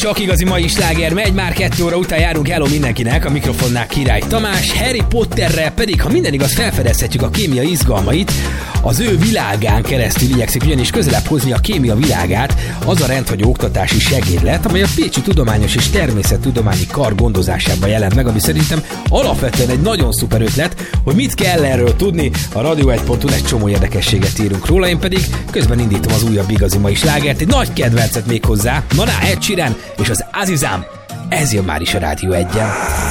Csak igazi mai sláger megy, már 2 óra után járunk. Hello mindenkinek, a mikrofonnál Király Tamás. Harry Potterrel pedig, ha minden igaz, felfedezhetjük a kémia izgalmait. Az ő világán keresztül igyekszik ugyanis közelebb hozni a kémia világát az a rendhagyó oktatási segédlet, amely a Pécsi Tudományos és Természettudományi Kar gondozásában jelent meg, ami szerintem alapvetően egy nagyon szuper ötlet. Hogy mit kell erről tudni, a Radio1.hu egy csomó érdekességet írunk róla, én pedig közben indítom az újabb igazi mai slágert, egy nagy kedvencet még hozzá, Ed Sheeran és az Azizam. Ez jön már is a Rádió 1-en.